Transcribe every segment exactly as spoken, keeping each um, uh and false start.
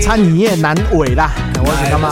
餐饮业难为啦，我是干嘛？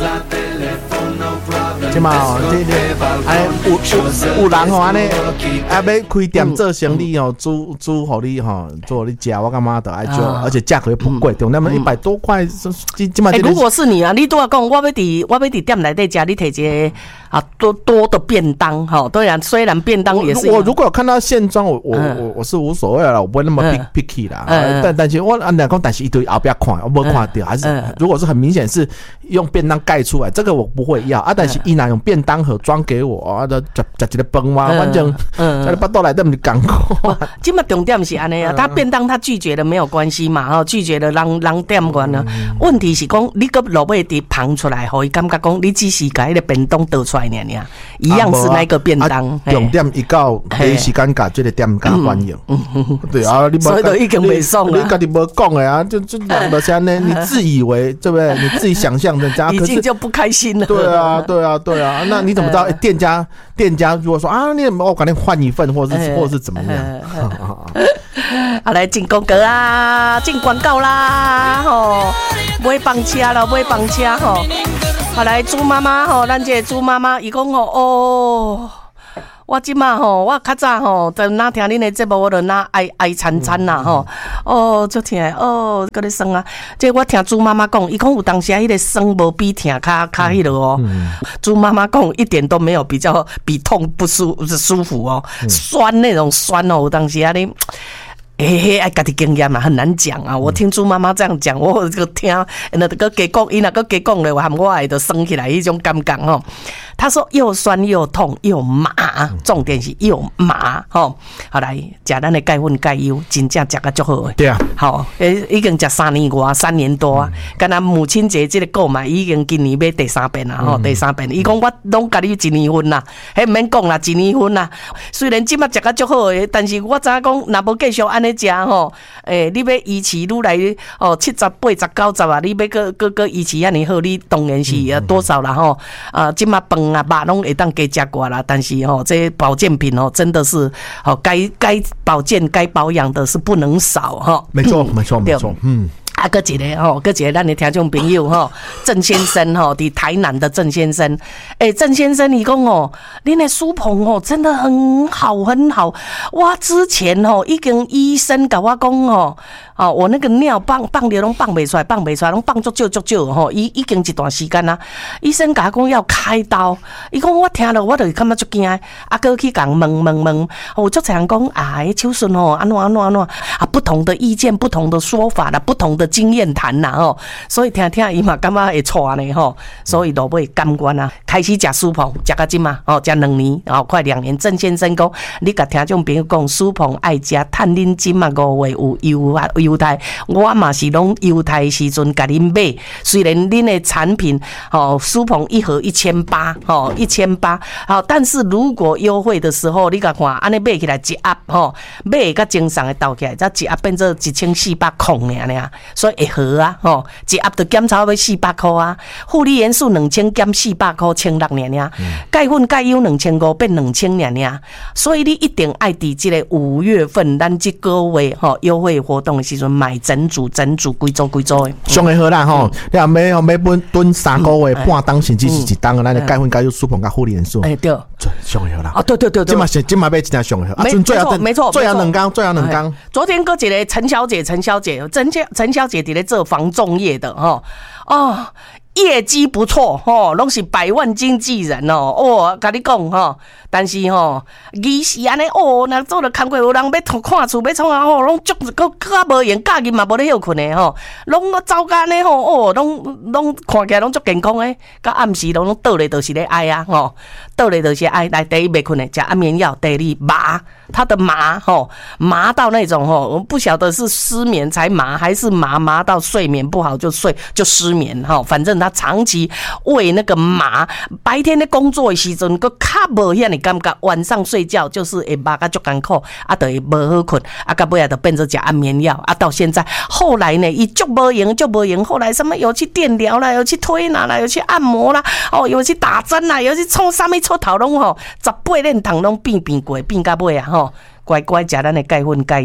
即嘛哦，这这哎有有有人吼安尼，啊要开店做生意哦，煮煮互你吼，做你食，我感觉都爱做，而且价格又不贵，重点嘛一百多块，即即嘛。 哎，如果是你啊，你都要讲，我要伫我要伫店内底食，你摕一个啊多多的便当哈。对啊，虽然便当也是。 我如果有看到现装，我我我我是无所谓啦，我不会那么 picky 啦。但但是我按两讲，但是一堆后边看，我没看到，还是如果是很明显是用便当盖出来，这个我不会要啊。但是伊拿用便当盒装给我啊，就食食一个饭嘛，反正在你巴肚内底唔是艰苦。 今嘛重点是安尼啊，他便当他拒绝了没有关系嘛，哈，拒绝了让让店员呢。问题是讲你个落尾伫捧出来，互伊感觉讲你只是把迄个便当倒出来尔尔，一样是那个便当。 重点一到第一时间甲这个店家反映，对啊，你所以都已经袂爽了。 你家己无讲的啊，就就讲的像呢，你自以为对不对？你自己想象的家， 已经就不开心了。 对啊，对啊，对啊，那你怎么知道？店家店家如果说啊，你我赶紧换一份，或者是或者是怎么样？ 好，来进广告啦，进广告啦，吼，买房车啦，买房车吼。好，来朱妈妈吼，咱这朱妈妈伊讲吼，哦，我即马吼，我较早吼，在哪听恁的节目，我就哪爱爱餐餐啦吼。哦，足疼哦，搁咧酸啊！这我听朱妈妈讲，伊讲有当时迄个酸无比疼较较迄落哦。朱妈妈讲一点都没有比较比痛不舒舒服哦，酸那种酸哦，有当时啊你。嘿嘿，爱家己经验嘛，很难讲啊。我听朱妈妈这样讲，我就听，那个加讲，伊那个加讲咧，我含我爱就生起来一种感觉吼。他说又酸又痛又麻，重点是又麻吼。好来，食咱的钙粉钙优，真正食个足好诶。 对啊， 好，诶，已经食三年外，三年多啊。敢若母亲节这个购买，已经今年要第三遍啦吼，第三遍。伊讲我拢甲你一年份啦，迄毋免讲啦，一年份啦。虽然即马食个足好诶，但是我知影讲，若无继续安尼食吼，诶，你要维持愈来哦七十八十九十啊，你要个个个维持安尼好，你当然是呃多少啦吼。啊，即马饭啊肉拢会当加食过啦，但是吼这保健品哦真的是哦该该保健该保养的是不能少哈。 没错没错没错，嗯。 啊，搁一个吼，搁一个咱的听众朋友吼，郑先生吼，伫台南的郑先生，诶、欸，郑先生，你讲哦，恁的书棚哦，真的很好很好。我之前吼，已经医生甲我讲哦，哦，我那个尿放放流拢放袂出来，放袂出来，拢放足少足少吼，已已经一段时间啦。医生甲我讲要开刀，伊讲我听了我就感觉足惊，啊，搁去讲问问问，我足常讲啊，迄手术吼，安怎安怎安怎啊，不同的意见，不同的说法啦，不同的经验谈啦吼，所以听听伊嘛感觉会错呢吼，所以落尾甘愿啊，开始食舒膨，食到今嘛哦，食两年哦，快两年。郑先生讲，你甲听众朋友讲舒膨爱食，趁恁今嘛五月有优啊优待，我嘛是拢优待时阵甲恁买。虽然恁的产品哦舒膨一盒一千八哦一千八，好，但是如果优惠的时候，你甲看安尼买起来一盒吼，买个正常的倒起来，才一盒变做一千四百块尔尔。所以会好啊，吼，一盒就减差要四百块啊，护理元素两千减四百块，千六尔尔，钙粉钙优两千五变两千尔尔，所以你一定爱伫这个五月份，咱这个月吼优惠活动的时阵买整组整组规组规组的， 上会好啦吼，你若买买本蹲三个月半当甚至是一当，咱的钙粉钙优舒膨甲护理元素， 哎对， 上会好啦， 啊对对对对， 今嘛是今嘛买真正上会好， 没错没错， 最后两缸最后两缸， 昨天搁一个陈小姐陈小姐陈小陈小姐伫咧做房仲业的吼哦。业绩不错吼，拢是百万经纪人哦。哦，甲你讲吼，但是吼，伊是安尼哦，若做了工课有人要看厝要创啊吼，拢足个较无闲，家己嘛无咧休困的吼，拢走干呢吼，哦，拢拢看起来拢足健康诶，到暗时拢倒咧就是咧爱啊吼，倒咧就是爱来第一袂困的，食安眠药，第二麻，他的麻吼麻到那种吼，我不晓得是失眠才麻，还是麻麻到睡眠不好就睡就失眠吼，反正他长期喂那个麻，白天的工作的时阵，佮较无遐尼感觉，晚上睡觉就是会麻甲足艰苦，啊，就会无好困，啊，到尾啊就变成食安眠药，啊，到现在后来呢，伊足无用，足无用，后来什么有去电疗啦，有去推拿啦，有去按摩啦，哦，有去打针啦，有去创啥物出头拢吼，十八年糖拢变变过，变到尾啊吼，乖乖食咱的钙粉钙优。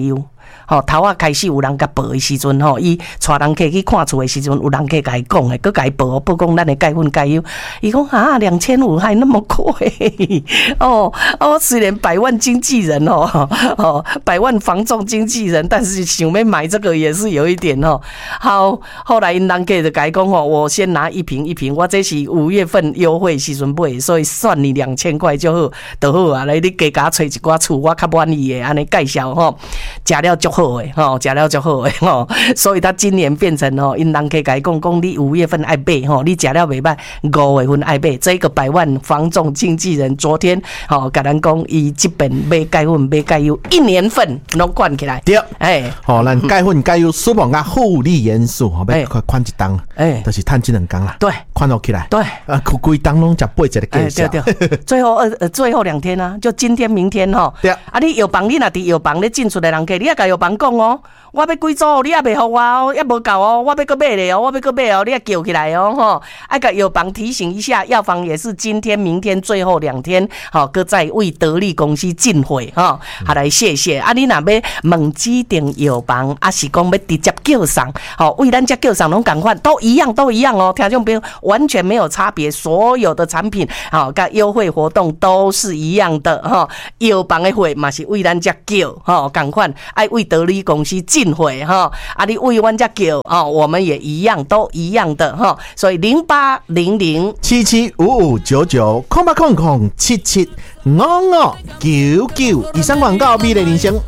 吼，头啊开始有人甲报的时阵吼，伊带人客去看厝的时阵，有人客甲伊讲的，佮甲伊报报讲咱的钙粉钙优，伊讲啊两千五还那么贵哦哦，虽然百万经纪人哦哦，百万房仲经纪人，但是想要买这个也是有一点哦。好，后来因人客就甲伊讲吼，我先拿一瓶一瓶，我这是五月份优惠时阵买，所以算你两千块就好，就好啊。来，你加加找一寡厝我较满意的，安尼介绍吼，食了足好诶吼，食了足好诶吼，所以他今年变成吼，因人客甲伊讲讲，你五月份爱买吼，你食了袂歹，五月份爱买。这个百万房仲经纪人昨天吼，甲咱讲，伊即边买钙粉买钙油，一年份拢灌起来。 对，哎，好，咱钙粉钙油舒胖甲护理元素，吼，要快款一档，哎，就是趁这两工啦。对，款落起来。对，啊，规档拢食八折的介绍。对对， 最后二呃最后两天啊，就今天明天吼。对。啊，你药房你若伫药房咧进出的人客，你也甲药房讲哦，我要几组，你也袂互我哦，也无够哦，我要搁买咧哦，我要搁买哦，你也叫起来哦吼。啊，甲药房提醒一下，药房也是今天、明天最后两天，好，搁再为得力公司进货哈，好来谢谢。啊，你若要问指定药房，啊是讲要直接叫上，好，为咱家叫上拢共款，都一样，都一样哦，听众朋友完全没有差别，所有的产品好，甲优惠活动都是一样的哈。药房的货嘛是为咱家叫，哈，共款爱为得力公司进货哈，啊，你为阮家叫哦，我们也一样，都一样的哈，所以零八零零七七五五九九空八空空七七五五九九以上广告，美丽人生